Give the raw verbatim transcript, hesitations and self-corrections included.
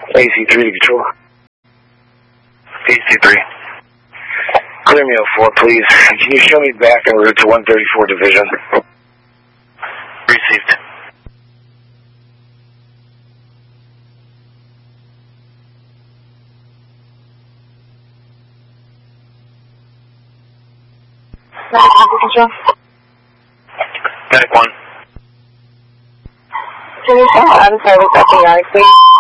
A C three to control. A C three. Clear me oh four, please. Can you show me back en route to one thirty-four Division? Received. Control. Medic one. Can you show out of service at the yard, please?